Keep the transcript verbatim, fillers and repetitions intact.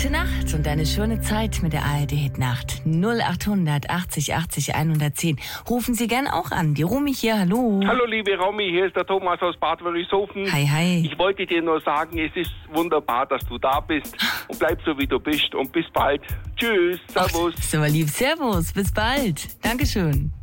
Gute Nacht und eine schöne Zeit mit der A R D Hitnacht. null achthundert achtzig achtzig hundertzehn. Rufen Sie gern auch an. Die Romy hier, hallo. Hallo liebe Romy, hier ist der Thomas aus Bad Wörishofen. Hi, hi. Ich wollte dir nur sagen, es ist wunderbar, dass du da bist und bleib so wie du bist und bis bald. Tschüss, servus. Ach, ist aber lieb, servus, bis bald. Dankeschön.